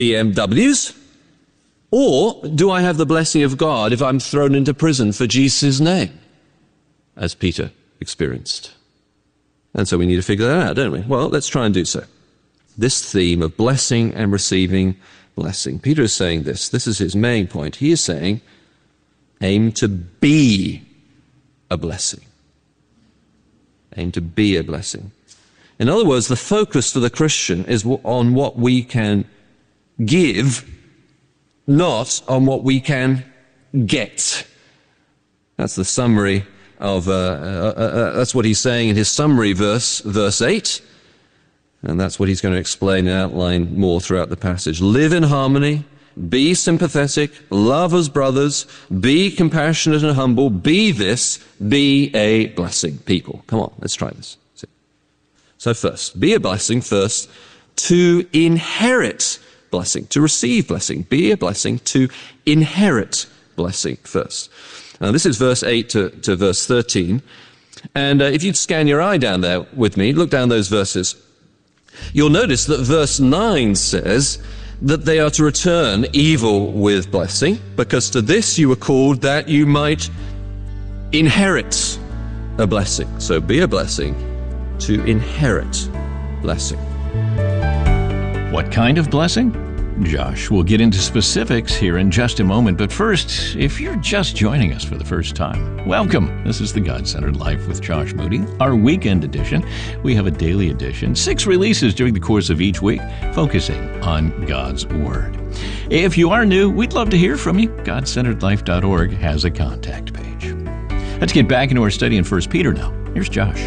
BMWs? Or do I have the blessing of God if I'm thrown into prison for Jesus' name, as Peter experienced? And so we need to figure that out, don't we? Well, let's try and do so. This theme of blessing and receiving blessing. Peter is saying this. This is his main point. He is saying, aim to be a blessing. Aim to be a blessing. In other words, the focus for the Christian is on what we can give, not on what we can get. That's the summary of, that's what he's saying in his summary verse 8. And that's what he's going to explain and outline more throughout the passage. Live in harmony, be sympathetic, love as brothers, be compassionate and humble, be this, be a blessing, people. Come on, let's try this. So first, be a blessing first to inherit blessing, to receive blessing. Be a blessing to inherit blessing first. Now this is verse 8 to verse 13. And if you'd scan your eye down there with me, look down those verses, you'll notice that verse 9 says that they are to return evil with blessing, because to this you were called that you might inherit a blessing. So be a blessing to inherit blessing. What kind of blessing? Josh will get into specifics here in just a moment, but first, if you're just joining us for the first time, welcome. This is the God-Centered Life with Josh Moody, our weekend edition. We have a daily edition, 6 releases during the course of each week, focusing on God's Word. If you are new, we'd love to hear from you. GodCenteredLife.org has a contact page. Let's get back into our study in 1 Peter now. Here's Josh.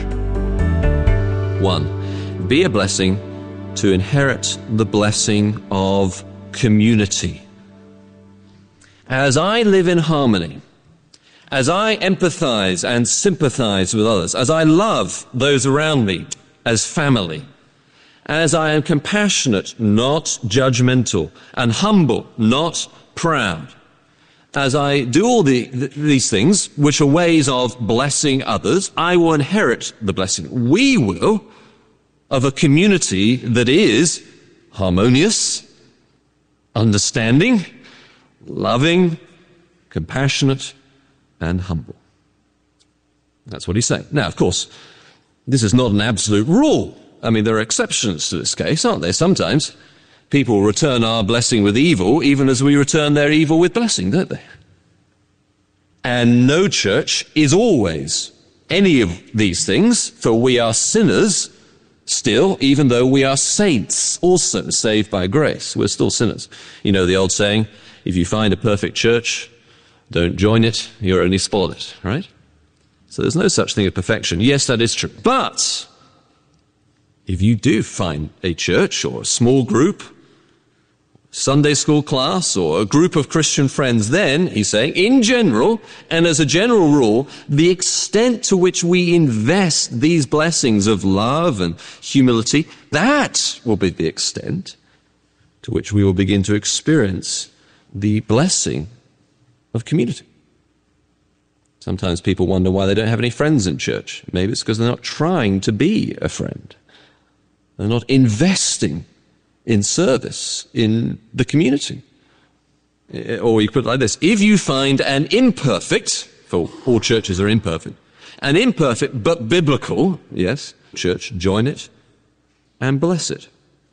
1. Be a blessing to inherit the blessing of community. As I live in harmony, as I empathize and sympathize with others, as I love those around me as family, as I am compassionate, not judgmental, and humble, not proud, as I do all these things, which are ways of blessing others, I will inherit the blessing. We will, of a community that is harmonious, understanding, loving, compassionate, and humble. That's what he's saying. Now, of course, this is not an absolute rule. I mean, there are exceptions to this case, aren't there? Sometimes people return our blessing with evil, even as we return their evil with blessing, don't they? And no church is always any of these things, for we are sinners still, even though we are saints, also saved by grace. We're still sinners. You know the old saying, if you find a perfect church, don't join it, you'll only spoil it, right? So there's no such thing as perfection. Yes, that is true. But if you do find a church or a small group, Sunday school class, or a group of Christian friends, then, he's saying, in general, and as a general rule, the extent to which we invest these blessings of love and humility, that will be the extent to which we will begin to experience the blessing of community. Sometimes people wonder why they don't have any friends in church. Maybe it's because they're not trying to be a friend. They're not investing in service in the community. Or you put it like this: if you find an imperfect, for all churches are imperfect, an imperfect but biblical, yes, church, join it and bless it.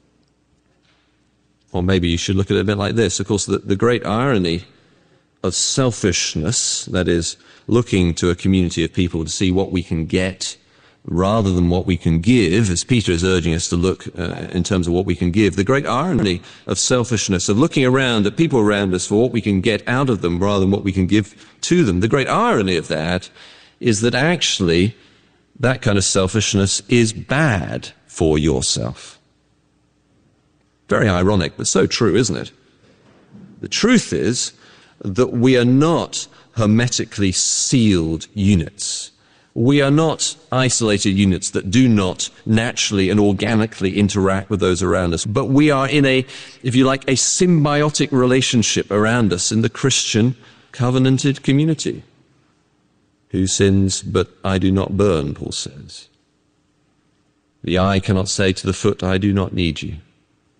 Or maybe you should look at it a bit like this. Of course, the great irony of selfishness, that is, looking to a community of people to see what we can get rather than what we can give, as Peter is urging us to look in terms of what we can give. The great irony of selfishness, of looking around at people around us for what we can get out of them rather than what we can give to them. The great irony of that is that actually that kind of selfishness is bad for yourself. Very ironic, but so true, isn't it? The truth is that we are not hermetically sealed units. We are not isolated units that do not naturally and organically interact with those around us, but we are in a, if you like, a symbiotic relationship around us in the Christian covenanted community. Who sins, but I do not burn, Paul says. The eye cannot say to the foot, I do not need you.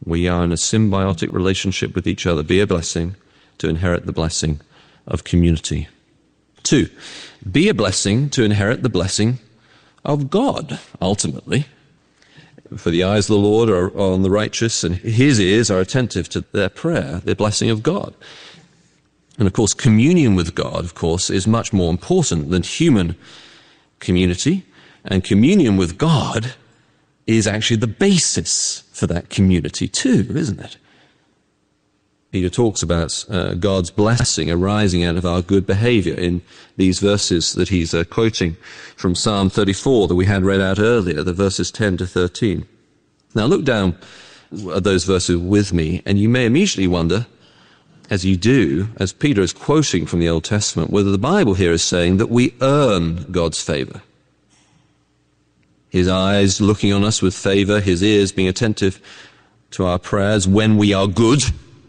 We are in a symbiotic relationship with each other. Be a blessing to inherit the blessing of community. 2, be a blessing to inherit the blessing of God, ultimately. For the eyes of the Lord are on the righteous, and his ears are attentive to their prayer, the blessing of God. And of course, communion with God, of course, is much more important than human community. And communion with God is actually the basis for that community too, isn't it? Peter talks about God's blessing arising out of our good behavior in these verses that he's quoting from Psalm 34 that we had read out earlier, the verses 10 to 13. Now look down at those verses with me, and you may immediately wonder, as you do, as Peter is quoting from the Old Testament, whether the Bible here is saying that we earn God's favor. His eyes looking on us with favor, his ears being attentive to our prayers when we are good.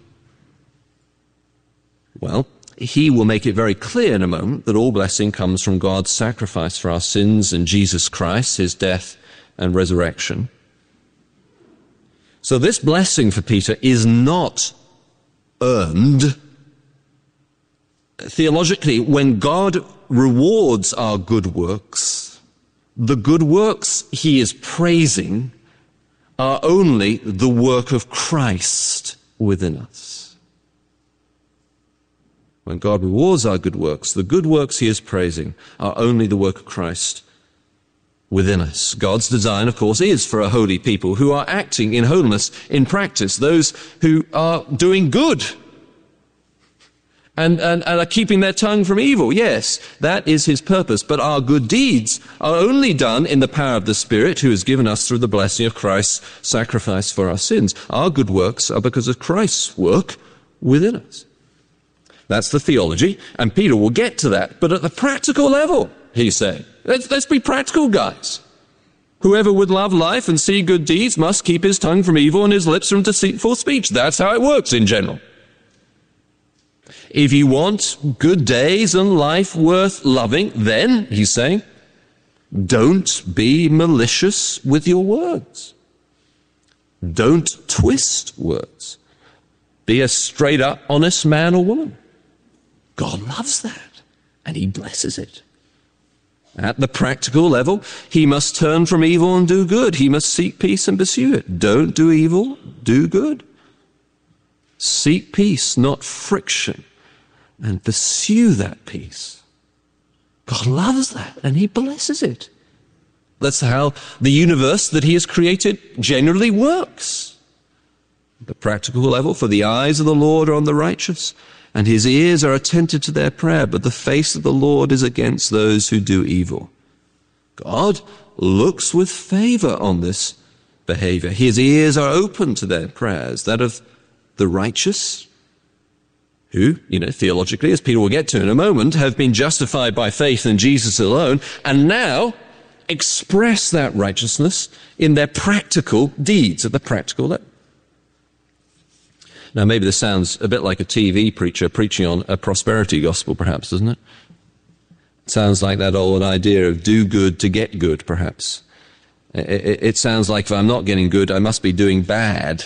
Well, he will make it very clear in a moment that all blessing comes from God's sacrifice for our sins in Jesus Christ, his death and resurrection. So this blessing for Peter is not earned. Theologically, when God rewards our good works, the good works he is praising are only the work of Christ within us. When God rewards our good works, the good works he is praising are only the work of Christ within us. God's design, of course, is for a holy people who are acting in holiness in practice, those who are doing good and are keeping their tongue from evil. Yes, that is his purpose. But our good deeds are only done in the power of the Spirit who has given us through the blessing of Christ's sacrifice for our sins. Our good works are because of Christ's work within us. That's the theology, and Peter will get to that. But at the practical level, he's saying, let's be practical, guys. Whoever would love life and see good deeds must keep his tongue from evil and his lips from deceitful speech. That's how it works in general. If you want good days and life worth loving, then, he's saying, don't be malicious with your words. Don't twist words. Be a straight-up, honest man or woman. God loves that, and he blesses it. At the practical level, he must turn from evil and do good. He must seek peace and pursue it. Don't do evil, do good. Seek peace, not friction, and pursue that peace. God loves that, and he blesses it. That's how the universe that he has created generally works. At the practical level, for the eyes of the Lord are on the righteous, and his ears are attentive to their prayer, but the face of the Lord is against those who do evil. God looks with favor on this behavior. His ears are open to their prayers, that of the righteous, who, theologically, as Peter will get to in a moment, have been justified by faith in Jesus alone, and now express that righteousness in their practical deeds at the practical level. Now, maybe this sounds a bit like a TV preacher preaching on a prosperity gospel, perhaps, doesn't it? It sounds like that old idea of do good to get good, perhaps. It sounds like if I'm not getting good, I must be doing bad.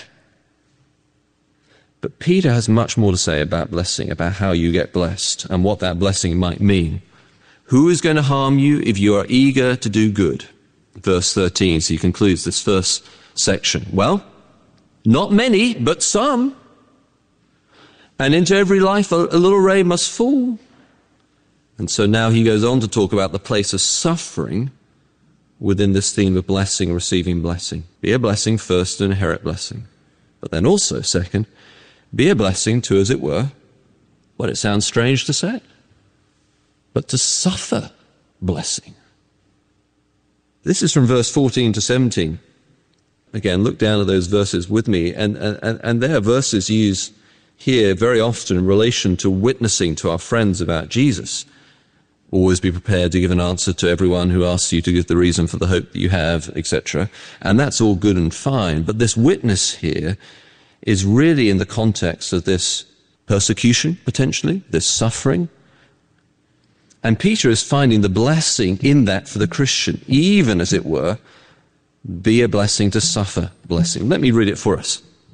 But Peter has much more to say about blessing, about how you get blessed and what that blessing might mean. Who is going to harm you if you are eager to do good? Verse 13, so he concludes this first section. Well, not many, but some. And into every life a little ray must fall. And so now he goes on to talk about the place of suffering within this theme of blessing, receiving blessing. Be a blessing first to inherit blessing. But then also, second, be a blessing to, as it were, well, it sounds strange to say, but to suffer blessing. This is from verse 14 to 17. Again, look down at those verses with me, and they are verses used here very often in relation to witnessing to our friends about Jesus. Always be prepared to give an answer to everyone who asks you to give the reason for the hope that you have, etc. And that's all good and fine. But this witness here is really in the context of this persecution, potentially, this suffering. And Peter is finding the blessing in that for the Christian, even, as it were, be a blessing to suffer blessing. Let me read it for us.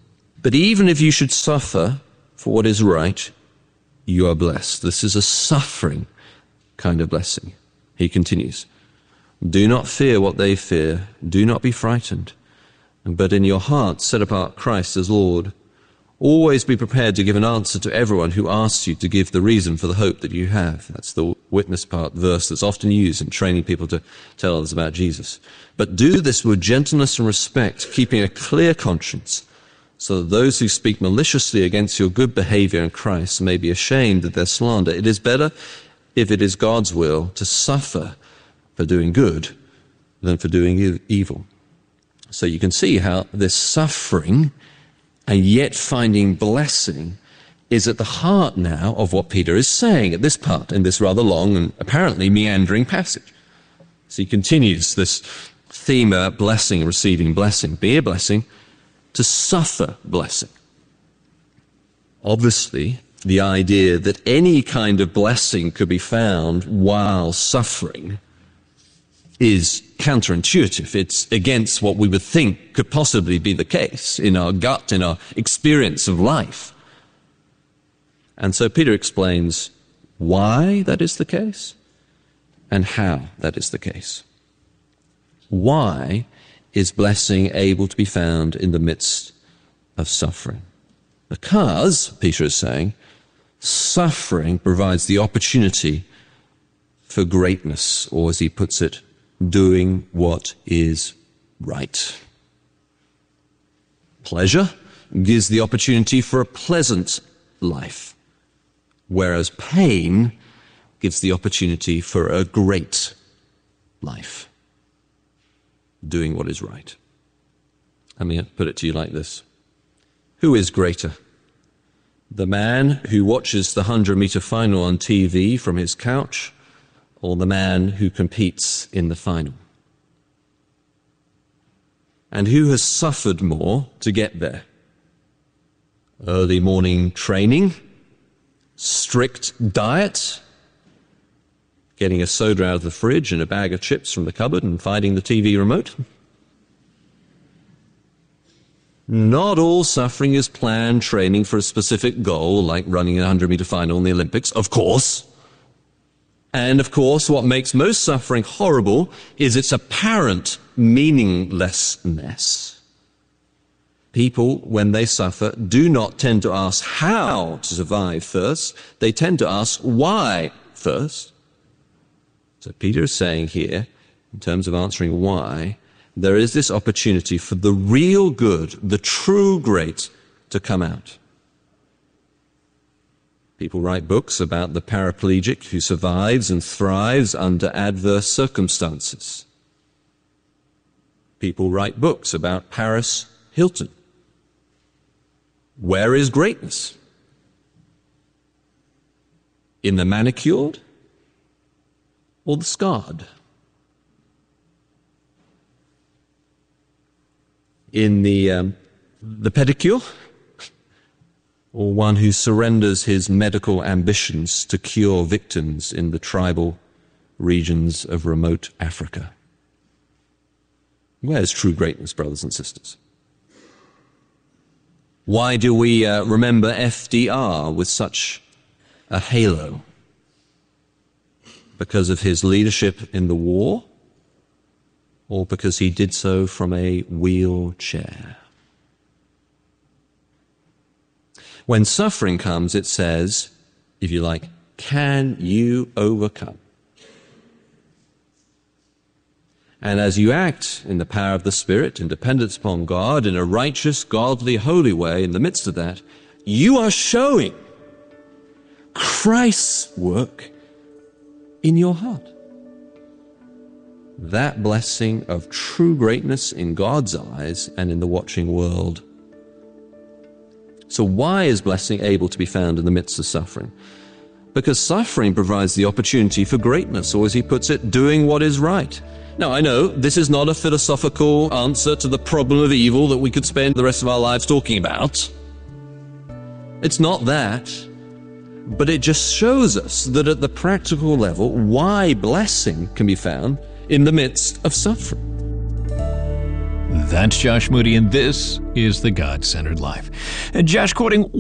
But even if you should suffer for what is right, you are blessed. This is a suffering kind of blessing. He continues, do not fear what they fear. Do not be frightened. But in your heart set apart Christ as Lord. Always be prepared to give an answer to everyone who asks you to give the reason for the hope that you have. That's the witness part verse that's often used in training people to tell others about Jesus. But do this with gentleness and respect, keeping a clear conscience, so that those who speak maliciously against your good behavior in Christ may be ashamed of their slander. It is better, if it is God's will, to suffer for doing good than for doing evil. So you can see how this suffering and yet finding blessing is at the heart now of what Peter is saying at this part, in this rather long and apparently meandering passage. So he continues this theme about blessing, receiving blessing. Be a blessing, to suffer blessing. Obviously, the idea that any kind of blessing could be found while suffering is counterintuitive. It's against what we would think could possibly be the case in our gut, in our experience of life. And so Peter explains why that is the case and how that is the case. Why is blessing able to be found in the midst of suffering? Because, Peter is saying, suffering provides the opportunity for greatness, or as he puts it, doing what is right. Pleasure gives the opportunity for a pleasant life, whereas pain gives the opportunity for a great life, doing what is right. Let me put it to you like this. Who is greater? The man who watches the 100-meter final on TV from his couch, or the man who competes in the final? And who has suffered more to get there? Early morning training, strict diet, getting a soda out of the fridge and a bag of chips from the cupboard and finding the TV remote? Not all suffering is planned training for a specific goal, like running a 100-meter final in the Olympics, of course. And of course, what makes most suffering horrible is its apparent meaninglessness. People, when they suffer, do not tend to ask how to survive first. They tend to ask why first. So Peter is saying here, in terms of answering why, there is this opportunity for the real good, the true great, to come out. People write books about the paraplegic who survives and thrives under adverse circumstances. People write books about Paris Hilton. Where is greatness? In the manicured or the scarred? In the pedicure, or one who surrenders his medical ambitions to cure victims in the tribal regions of remote Africa? Where's true greatness, brothers and sisters? Why do we remember FDR with such a halo? Because of his leadership in the war, or because he did so from a wheelchair? When suffering comes, it says, if you like, can you overcome? And as you act in the power of the Spirit, in dependence upon God, in a righteous, godly, holy way, in the midst of that, you are showing Christ's work in your heart. That blessing of true greatness in God's eyes and in the watching world. So why is blessing able to be found in the midst of suffering? Because suffering provides the opportunity for greatness, or as he puts it, doing what is right. Now, I know this is not a philosophical answer to the problem of evil that we could spend the rest of our lives talking about. It's not that. But it just shows us that at the practical level, why blessing can be found in the midst of suffering. That's Josh Moody, and this is The God-Centered Life. And Josh quoting